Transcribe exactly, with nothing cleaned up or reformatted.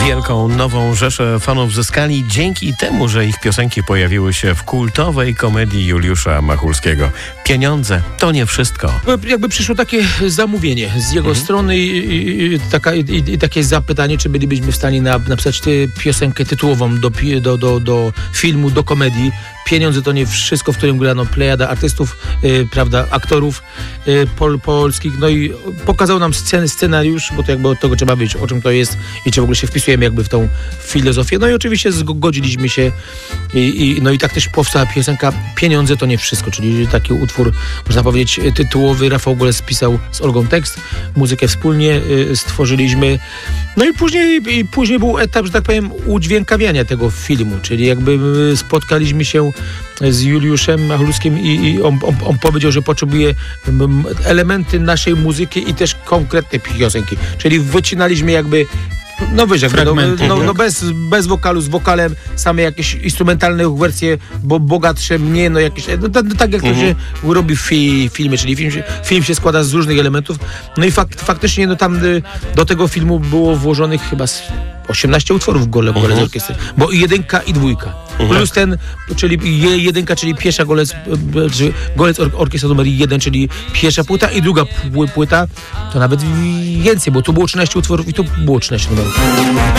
Wielką, nową rzeszę fanów zyskali dzięki temu, że ich piosenki pojawiły się w kultowej komedii Juliusza Machulskiego. Pieniądze to nie wszystko. Jakby przyszło takie zamówienie z jego Mhm. strony i, i, taka, i, i takie zapytanie, czy bylibyśmy w stanie na, napisać ty, piosenkę tytułową do, do, do, do filmu, do komedii. Pieniądze to nie wszystko, w którym grano plejada artystów, yy, prawda, aktorów yy, pol, polskich, no i pokazał nam scen, scenariusz, bo to jakby od tego trzeba być, o czym to jest i czy w ogóle się wpisujemy jakby w tą filozofię. No i oczywiście zgodziliśmy się i, i, no i tak też powstała piosenka Pieniądze to nie wszystko, czyli taki utwór, można powiedzieć, tytułowy. Rafał Golec spisał z Olgą tekst, muzykę wspólnie yy, stworzyliśmy. No i później, i później był etap, że tak powiem, udźwiękawiania tego filmu, czyli jakby spotkaliśmy się z Juliuszem Machulskim i, i on, on, on powiedział, że potrzebuje elementy naszej muzyki i też konkretne piosenki, czyli wycinaliśmy jakby no wiesz, jakby, no, no, no bez, bez wokalu, z wokalem, same jakieś instrumentalne wersje, bo bogatsze, mnie, no jakieś, no, tak, tak jak mhm. to się robi w fi, filmie, czyli film się, film się składa z różnych elementów, no i fakt, faktycznie no tam do tego filmu było włożonych chyba osiemnaście utworów Gole, Golec mhm. Orkiestry, bo i jedynka i dwójka, mhm. plus ten, czyli jedynka, czyli pierwsza Golec, Golec Orkiestra numer jeden, czyli pierwsza płyta i druga płyta, to nawet więcej, bo tu było trzynaście utworów i tu było trzynaście numerów.